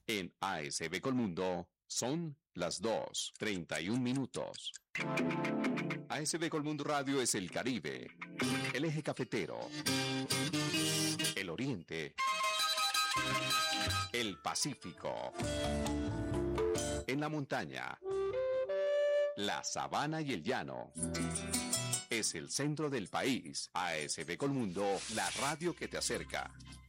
En ASB Colmundo son las 2:31. ASB Colmundo Radio es el Caribe, el eje cafetero, el Oriente, el Pacífico, en la montaña, la sabana y el llano. Es el centro del país. ASB Colmundo, la radio que te acerca.